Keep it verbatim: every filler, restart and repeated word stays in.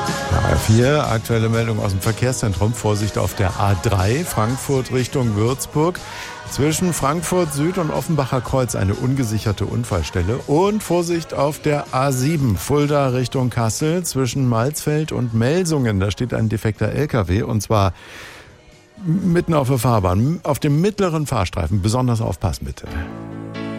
A vier, aktuelle Meldung aus dem Verkehrszentrum. Vorsicht auf der A drei, Frankfurt Richtung Würzburg. Zwischen Frankfurt Süd und Offenbacher Kreuz eine ungesicherte Unfallstelle. Und Vorsicht auf der A sieben, Fulda Richtung Kassel. Zwischen Malzfeld und Melsungen, da steht ein defekter L K W. Und zwar mitten auf der Fahrbahn, auf dem mittleren Fahrstreifen. Besonders aufpassen bitte.